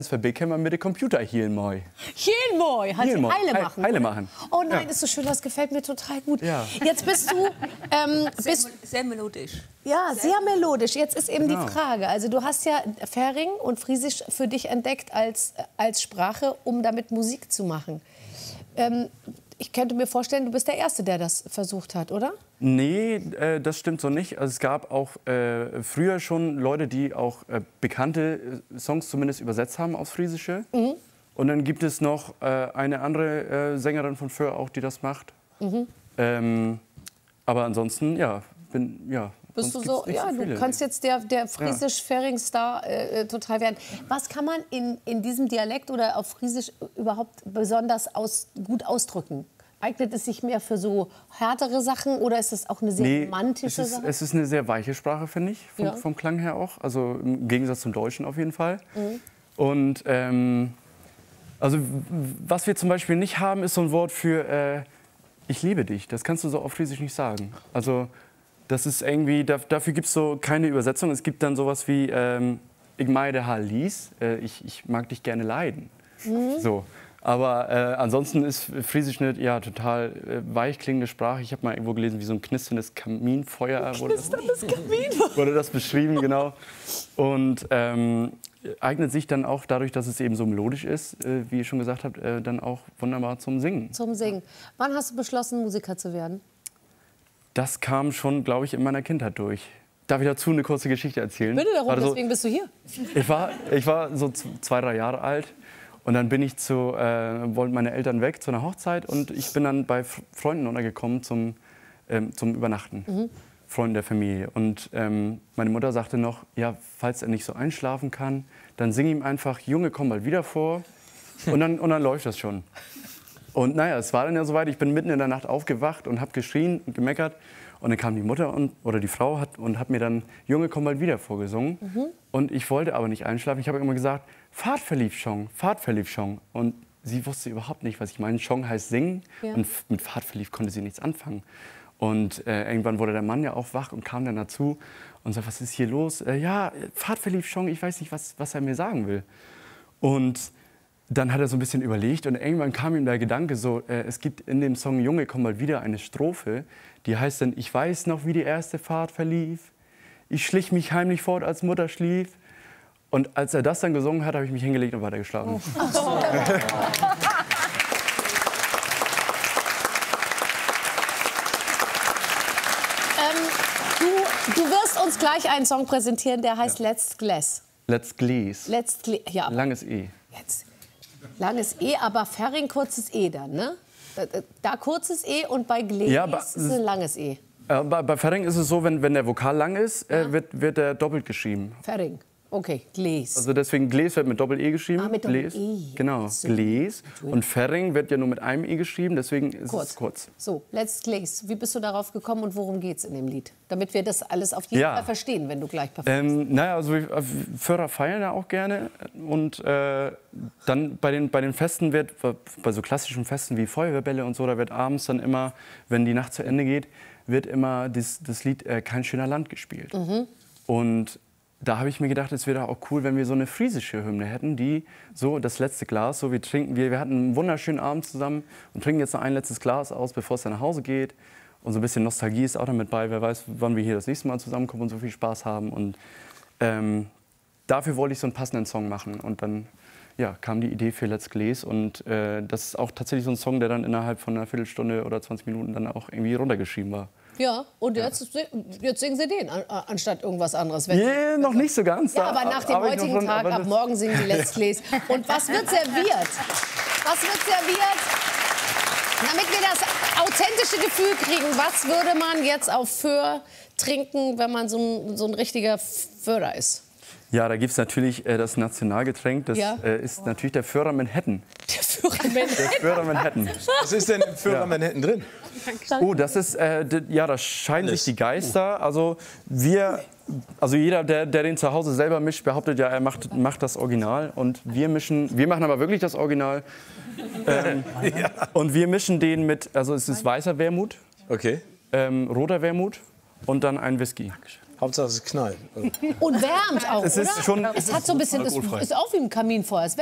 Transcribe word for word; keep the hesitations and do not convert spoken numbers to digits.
Verbinden kann man mit dem Computer healen moi. Healen moi, halt Healen moi. Heile machen. Heile machen. Oh nein, ja. ist so schön, das gefällt mir total gut. Ja. Jetzt bist du... Ähm, Sehr, bist, sehr melodisch. ja, sehr melodisch. Jetzt ist eben Genau. die Frage, also du hast ja Färing und Friesisch für dich entdeckt als, als Sprache, um damit Musik zu machen. Ähm, ich könnte mir vorstellen, du bist der Erste, der das versucht hat, oder? Nee, äh, das stimmt so nicht. Also es gab auch äh, früher schon Leute, die auch äh, bekannte äh, Songs zumindest übersetzt haben aufs Friesische. Mhm. Und dann gibt es noch äh, eine andere äh, Sängerin von früher auch, die das macht. Mhm. Ähm, aber ansonsten, ja, bin, ja. Bist du so, ja, so du kannst jetzt der, der Friesisch-Färing-Star äh, total werden. Was kann man in, in diesem Dialekt oder auf Friesisch überhaupt besonders aus, gut ausdrücken? Eignet es sich mehr für so härtere Sachen oder ist es auch eine sehr nee, romantische es ist, Sache? Es ist eine sehr weiche Sprache, finde ich, vom, Ja. vom Klang her auch. Also im Gegensatz zum Deutschen auf jeden Fall. Mhm. Und ähm, also was wir zum Beispiel nicht haben, ist so ein Wort für äh, ich liebe dich. Das kannst du so auf Friesisch nicht sagen. Also das ist irgendwie, dafür gibt es so keine Übersetzung. Es gibt dann sowas wie ähm, ich meide ha lies, äh, ich, ich mag dich gerne leiden. Mhm. So. Aber äh, ansonsten ist Friesisch eine ja, total äh, weich klingende Sprache. Ich habe mal irgendwo gelesen, wie so ein knisterndes Kaminfeuer wurde das, Kaminfeuer. wurde das beschrieben, genau. Und ähm, eignet sich dann auch dadurch, dass es eben so melodisch ist, äh, wie ihr schon gesagt habt, äh, dann auch wunderbar zum Singen. Zum Singen. Wann hast du beschlossen, Musiker zu werden? Das kam schon, glaube ich, in meiner Kindheit durch. Darf ich dazu eine kurze Geschichte erzählen? Bitte darum, also, deswegen bist du hier. Ich war, ich war so zwei, drei Jahre alt. Und dann bin ich zu, äh, wollten meine Eltern weg zu einer Hochzeit und ich bin dann bei Freunden untergekommen zum, ähm, zum Übernachten. Mhm. Freunden der Familie. Und ähm, meine Mutter sagte noch, ja, falls er nicht so einschlafen kann, dann sing ihm einfach, Junge, komm mal wieder vor und dann, und dann läuft das schon. Und naja, es war dann ja soweit, ich bin mitten in der Nacht aufgewacht und habe geschrien und gemeckert. Und dann kam die Mutter und, oder die Frau hat, und hat mir dann Junge, komm mal wieder vorgesungen. Mhm. Und ich wollte aber nicht einschlafen. Ich habe immer gesagt, Fahrt verlief schon, Fahrt verlief schon. Und sie wusste überhaupt nicht, was ich meine. Schon heißt singen ja. Und mit Fahrt verlief konnte sie nichts anfangen. Und äh, irgendwann wurde der Mann ja auch wach und kam dann dazu und sagte, was ist hier los? Äh, ja, Fahrt verlief schon, ich weiß nicht, was, was er mir sagen will. Und dann hat er so ein bisschen überlegt und irgendwann kam ihm der Gedanke so, äh, es gibt in dem Song Junge, komm mal wieder eine Strophe, die heißt dann, ich weiß noch, wie die erste Fahrt verlief, ich schlich mich heimlich fort, als Mutter schlief. Und als er das dann gesungen hat, habe ich mich hingelegt und weitergeschlafen. Oh. ähm, du, du wirst uns gleich einen Song präsentieren, der heißt ja. Let's Glass. Let's Glass. Let's Glass, ja. Langes E. Jetzt. Langes E, aber Färing kurzes E dann, ne? Da, da kurzes E und bei Gläs ja, ist es ein langes E. Äh, bei, bei Färing ist es so, wenn, wenn der Vokal lang ist, ja. äh, wird, wird er doppelt geschrieben. Färing, okay, Gläs. Also deswegen Gläs wird mit Doppel-E geschrieben. Ah, mit Doppel-E. Genau, so. Gläs. Und Färing wird ja nur mit einem E geschrieben, deswegen ist kurz. es kurz. So, Let's Glass. Wie bist du darauf gekommen und worum geht's in dem Lied? Damit wir das alles auf jeden ja. Fall verstehen, wenn du gleich performst. Ähm, naja, also Förder feiern ja auch gerne. Und äh, dann bei den, bei den Festen wird, bei so klassischen Festen wie Feuerwehrbälle und so, da wird abends dann immer, wenn die Nacht zu Ende geht, wird immer das, das Lied äh, Kein schöner Land gespielt. Mhm. Und da habe ich mir gedacht, es wäre auch cool, wenn wir so eine friesische Hymne hätten, die so das letzte Glas, so wir trinken, wir, wir hatten einen wunderschönen Abend zusammen und trinken jetzt noch ein letztes Glas aus, bevor es dann nach Hause geht. Und so ein bisschen Nostalgie ist auch damit bei, wer weiß, wann wir hier das nächste Mal zusammenkommen und so viel Spaß haben. Und ähm, dafür wollte ich so einen passenden Song machen. Und dann ja, kam die Idee für Let's Glass. Und äh, das ist auch tatsächlich so ein Song, der dann innerhalb von einer Viertelstunde oder zwanzig Minuten dann auch irgendwie runtergeschrieben war. Ja, und jetzt, jetzt singen Sie den, anstatt irgendwas anderes. Wenn yeah, noch nicht so ganz. Ja, aber nach dem aber heutigen schon, Tag, ab morgen singen Sie Let's Glass. Und was wird serviert? Was wird serviert? Damit wir das authentische Gefühl kriegen, was würde man jetzt auf Föhr trinken, wenn man so ein, so ein richtiger Föhrer ist? Ja, da gibt es natürlich äh, das Nationalgetränk, das ja. äh, ist natürlich der Föhrer Manhattan. Der Föhrer Manhattan? Der Föhrer Manhattan. Was ist denn im Föhrer ja. Manhattan drin? Oh, das ist, äh, ja, da scheiden Alles. sich die Geister. Also wir, also jeder, der, der den zu Hause selber mischt, behauptet ja, er macht, macht das Original. Und wir mischen, wir machen aber wirklich das Original. Ähm, ja. Und wir mischen den mit, also es ist weißer Wermut, okay. ähm, roter Wermut und dann ein Whisky. Hauptsache es knallt. Und wärmt auch, Es ist oder? schon- es hat so ein bisschen, es ist auch wie ein Kaminfeuer. Es